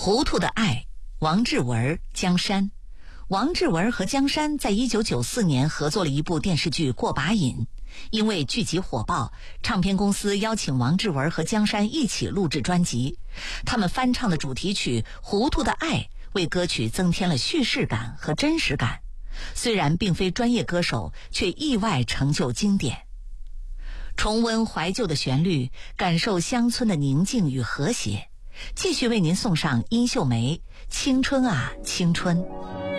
糊涂的爱，王志文、江山。王志文和江山在1994年合作了一部电视剧《过把瘾》，因为剧集火爆，唱片公司邀请王志文和江山一起录制专辑。他们翻唱的主题曲《糊涂的爱》为歌曲增添了叙事感和真实感。虽然并非专业歌手，却意外成就经典。重温怀旧的旋律，感受乡村的宁静与和谐。继续为您送上殷秀梅《青春啊青春》。